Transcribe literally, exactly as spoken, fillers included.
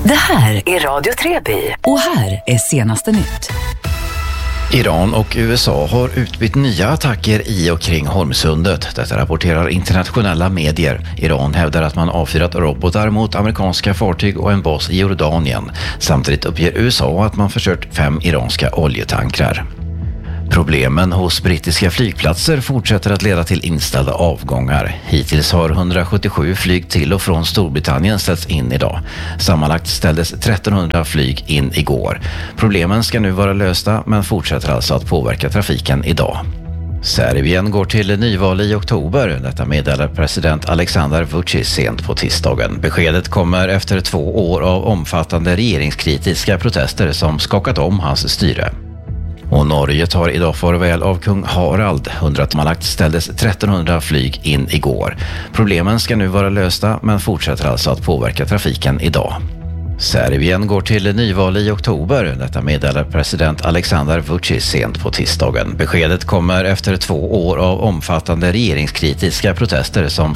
Det här är Radio Trebi och här är senaste nytt. Iran och U S A har utbytt nya attacker i och kring Hormsundet. Detta rapporterar internationella medier. Iran hävdar att man avfyrat robotar mot amerikanska fartyg och en bas i Jordanien. Samtidigt uppger U S A att man förstört fem iranska oljetankrar. Problemen hos brittiska flygplatser fortsätter att leda till inställda avgångar. Hittills har hundrasjuttiosju flyg till och från Storbritannien ställts in idag. Sammanlagt ställdes trettonhundra flyg in igår. Problemen ska nu vara lösta men fortsätter alltså att påverka trafiken idag. Serbien går till nyval i oktober. Detta meddelar president Aleksandar Vučić sent på tisdagen. Beskedet kommer efter två år av omfattande regeringskritiska protester som skakat om hans styre. Och Norge tar idag farväl av kung Harald. Hundrasammanlagt ställdes trettonhundra flyg in igår. Problemen ska nu vara lösta men fortsätter alltså att påverka trafiken idag. Serbien går till nyval i oktober. Detta meddelar president Aleksandar Vučić sent på tisdagen. Beskedet kommer efter två år av omfattande regeringskritiska protester som